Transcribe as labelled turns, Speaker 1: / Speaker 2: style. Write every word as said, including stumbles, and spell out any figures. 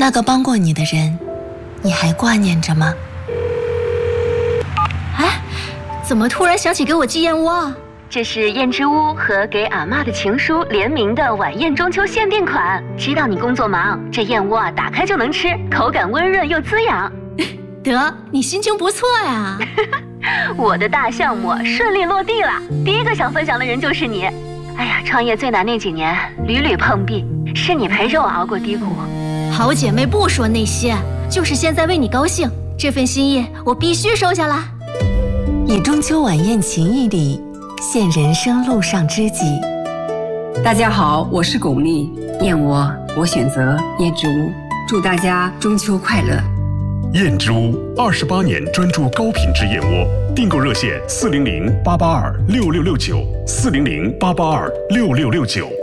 Speaker 1: 那个帮过你的人，你还挂念着吗？
Speaker 2: 哎，怎么突然想起给我寄燕窝啊？
Speaker 3: 这是燕之屋和给阿嬷的情书联名的晚宴中秋限定款。知道你工作忙，这燕窝啊打开就能吃，口感温润又滋养。
Speaker 2: 得，你心情不错呀。
Speaker 3: 我的大项目顺利落地了，第一个想分享的人就是你。哎呀，创业最难那几年，屡屡碰壁，是你陪着我熬过低谷。
Speaker 2: 好姐妹不说那些，就是现在为你高兴，这份心意我必须收下来。
Speaker 1: 以中秋晚宴情谊礼，献人生路上知己。
Speaker 4: 大家好，我是巩俐，燕窝我选择燕之屋，祝大家中秋快乐。
Speaker 5: 燕之屋二十八年专注高品质燕窝，订购热线四零零八八二六六六九四零零八八二六六六九。